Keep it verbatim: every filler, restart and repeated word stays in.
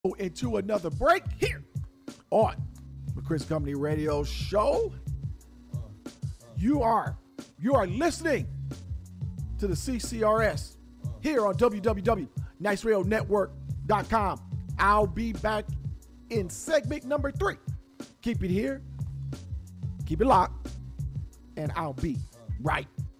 into another break here on the Chris Company Radio Show. You are you are listening to the C C R S here on w w w dot nice radio network dot com. I'll be back in segment number three. Keep it here, keep it locked, and I'll be right